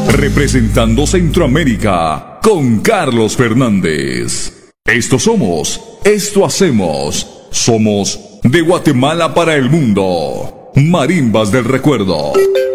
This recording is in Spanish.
Representando Centroamérica con Carlos Fernández. Esto somos, esto hacemos. Somos de Guatemala para el mundo. Marimbas del Recuerdo.